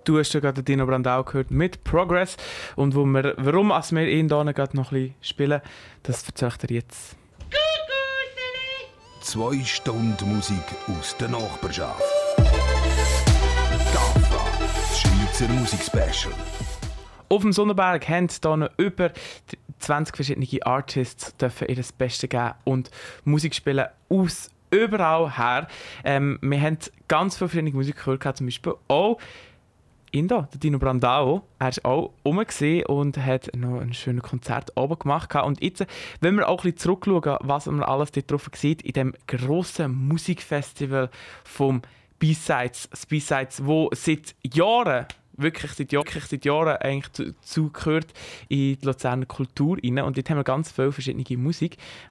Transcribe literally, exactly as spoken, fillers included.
Du hast ja gerade Dino Brandau gehört mit Progress. Und wo wir, warum als wir ihn hier gerade noch ein bisschen spielen, das erzähle ich dir jetzt. Zwei Stunden Musik aus der Nachbarschaft. GAFFA, das Schweizer Musikspecial. Auf dem Sonnenberg haben hier noch über zwanzig verschiedene Artists dürfen ihr Bestes geben und Musik spielen aus überall her. Ähm, wir haben ganz viele verschiedene Musik gehört, zum Beispiel auch Inda, der Dino Brandau, er war auch rum und hat noch ein schönes Konzert oben gemacht. Und jetzt, wenn wir auch ein bisschen zurückschauen, was man alles dort drauf sieht, in dem grossen Musikfestival vom B-Sides, das B-Sides, wo seit Jahren, wirklich seit, Jahr, wirklich seit Jahren eigentlich zu, zu gehört in die Luzerner Kultur rein. Und dort haben wir ganz viele verschiedene Musik,